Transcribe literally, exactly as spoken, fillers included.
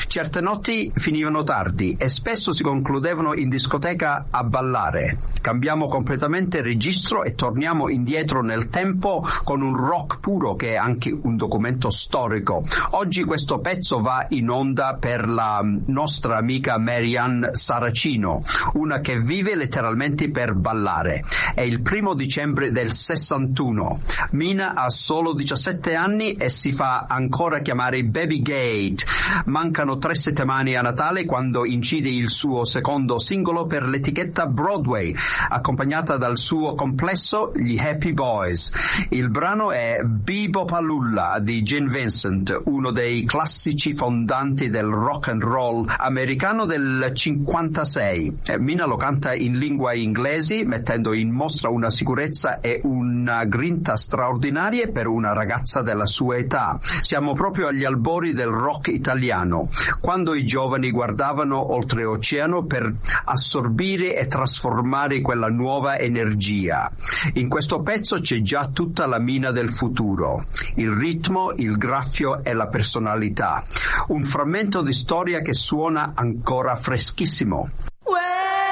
Certe notti finivano tardi e spesso si concludevano in discoteca a ballare. Cambiamo completamente registro e torniamo indietro nel tempo con un rock puro che è anche un documento storico. Oggi questo pezzo va in onda per la nostra amica Marianne Saracino, una che vive letteralmente per ballare. È il primo dicembre del sessantuno. Mina ha solo diciassette anni e si fa ancora chiamare Baby Gate. Mancano tre settimane a Natale quando incide il suo secondo singolo per l'etichetta Broadway, accompagnata dal suo complesso gli Happy Boys. Il brano è Be-Bop-A-Lula di Gene Vincent, uno dei classici fondanti del rock and roll americano del cinquantasei. Mina lo canta in lingua inglese, mettendo in mostra una sicurezza e una grinta straordinarie per una ragazza della sua età. Siamo proprio agli albori del rock italiano, quando i giovani guardavano oltreoceano per assorbire e trasformare quella nuova energia. In questo pezzo c'è già tutta la Mina del futuro, il ritmo, il graffio e la personalità. Un frammento di storia che suona ancora freschissimo.